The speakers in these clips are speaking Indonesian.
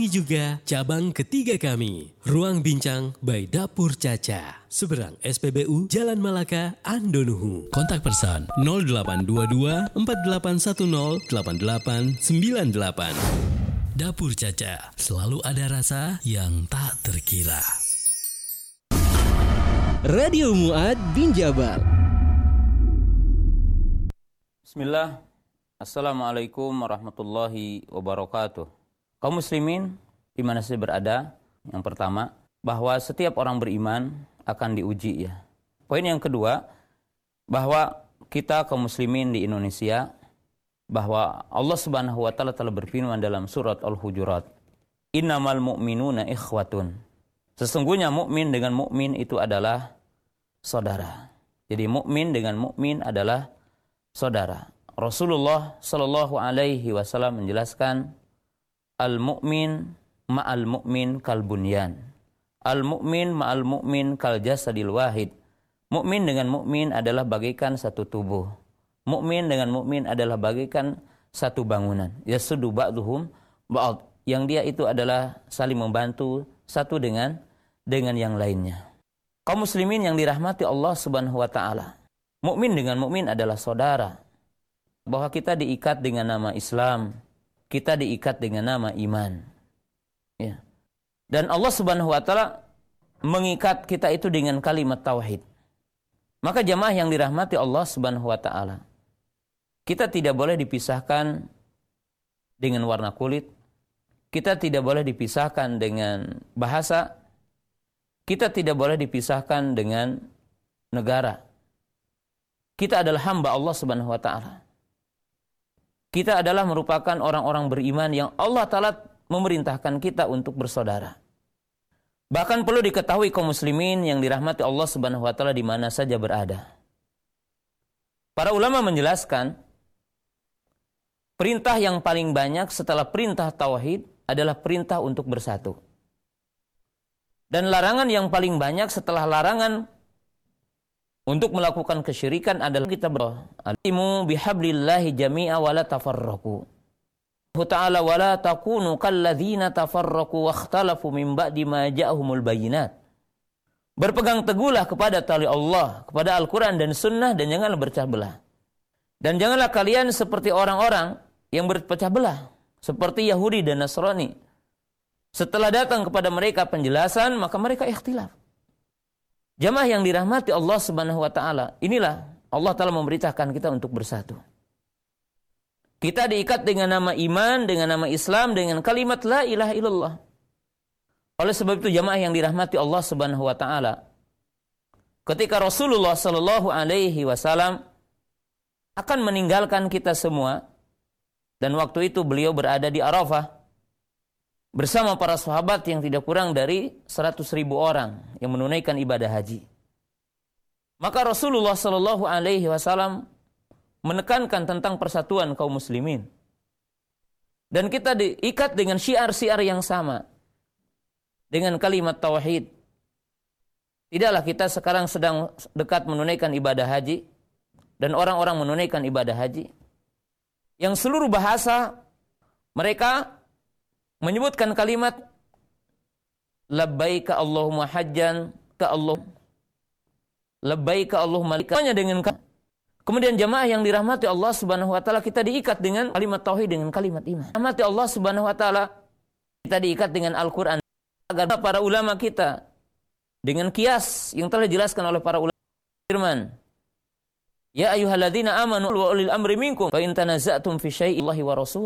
Kunjungi juga cabang ketiga kami, Ruang Bincang by Dapur Caca, seberang SPBU Jalan Malaka, Andonuhu. Kontak person 0822 4810 8898. Dapur Caca, selalu ada rasa yang tak terkira. Radio Mu'ad bin Jabal. Bismillah. Assalamualaikum warahmatullahi wabarakatuh. Kaum muslimin di mana saja berada, yang pertama, bahwa setiap orang beriman akan diuji ya. Poin yang kedua, bahwa kita kaum muslimin di Indonesia, bahwa Allah Subhanahu wa taala telah berfirman dalam surat Al-Hujurat, "Innamal mu'minuna ikhwatun." Sesungguhnya mukmin dengan mukmin itu adalah saudara. Jadi mukmin dengan mukmin adalah saudara. Rasulullah sallallahu alaihi wasallam menjelaskan, al-mu'min ma'al mu'min kal bunyan. Al-mu'min ma'al mu'min kal jasadil wahid. Mukmin dengan mukmin adalah bagaikan satu tubuh. Mukmin dengan mukmin adalah bagaikan satu bangunan. Yasuddu ba'duhum ba'd. Yang dia itu adalah saling membantu satu dengan yang lainnya. Kaum muslimin yang dirahmati Allah Subhanahu wa taala. Mukmin dengan mukmin adalah saudara. Bahwa kita diikat dengan nama Islam, kita diikat dengan nama iman. Ya. Dan Allah Subhanahu wa taala mengikat kita itu dengan kalimat tauhid. Maka jamaah yang dirahmati Allah Subhanahu wa taala, kita tidak boleh dipisahkan dengan warna kulit, kita tidak boleh dipisahkan dengan bahasa, kita tidak boleh dipisahkan dengan negara. Kita adalah hamba Allah Subhanahu wa taala. Kita adalah merupakan orang-orang beriman yang Allah Ta'ala memerintahkan kita untuk bersaudara. Bahkan perlu diketahui kaum muslimin yang dirahmati Allah Subhanahu wa taala di mana saja berada. Para ulama menjelaskan, perintah yang paling banyak setelah perintah tauhid adalah perintah untuk bersatu. Dan larangan yang paling banyak setelah larangan untuk melakukan kesyirikan adalah kita beralimu bihablillahi jami'a wa la tafarraqu. Allah Ta'ala wa la takunu kalladzina tafarraqu wa ikhtalafu min ba'di ma ja'ahumul bayyinat. Berpegang teguhlah kepada tali Allah, kepada Al-Qur'an dan Sunnah, dan janganlah berpecah belah. Dan janganlah kalian seperti orang-orang yang berpecah belah, seperti Yahudi dan Nasrani. Setelah datang kepada mereka penjelasan, maka mereka ikhtilaf. Jamaah yang dirahmati Allah Subhanahu wa taala, inilah Allah Ta'ala memerintahkan kita untuk bersatu. Kita diikat dengan nama iman, dengan nama Islam, dengan kalimat la ilaha illallah. Oleh sebab itu jamaah yang dirahmati Allah Subhanahu wa taala, ketika Rasulullah sallallahu alaihi wasallam akan meninggalkan kita semua, dan waktu itu beliau berada di Arafah bersama para sahabat yang tidak kurang dari 100.000 orang yang menunaikan ibadah haji. Maka Rasulullah sallallahu alaihi wasallam menekankan tentang persatuan kaum muslimin. Dan kita diikat dengan syiar-syiar yang sama, dengan kalimat tauhid. Tidaklah kita sekarang sedang dekat menunaikan ibadah haji, dan orang-orang menunaikan ibadah haji yang seluruh bahasa mereka menyebutkan kalimat labbaika Allahumma hajjan ka Allah, labbaika Allahumma likanya dengan kemudian jamaah yang dirahmati Allah Subhanahu wa taala, kita diikat dengan kalimat tauhid, dengan kalimat iman. Rahmati Allah Subhanahu wa taala, kita diikat dengan Al-Qur'an. Agar para ulama kita dengan kias yang telah dijelaskan oleh para ulama, firman, ya ayyuhalladzina amanu wa ulil amri minkum fa in tanaza'tum fi syai'in Allahi wa rasul.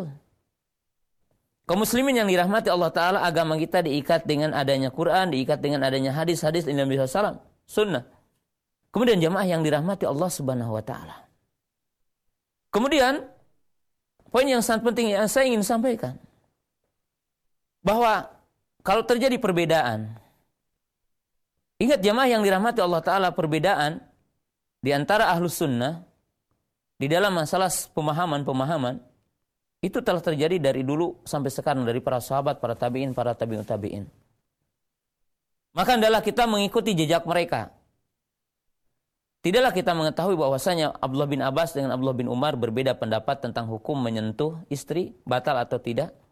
Kaum muslimin yang dirahmati Allah Ta'ala, agama kita diikat dengan adanya Quran, diikat dengan adanya hadis-hadis Nabi SAW, sunnah. Kemudian jamaah yang dirahmati Allah Subhanahu wa Ta'ala. Kemudian, poin yang sangat penting yang saya ingin sampaikan, bahwa kalau terjadi perbedaan, ingat jamaah yang dirahmati Allah Ta'ala, perbedaan di antara ahlus sunnah di dalam masalah pemahaman-pemahaman itu telah terjadi dari dulu sampai sekarang, dari para sahabat, para tabi'in, para tabi'ut tabi'in. Maka hendaklah kita mengikuti jejak mereka. Tidaklah kita mengetahui bahwasanya Abdullah bin Abbas dengan Abdullah bin Umar berbeda pendapat tentang hukum menyentuh istri, batal atau tidak.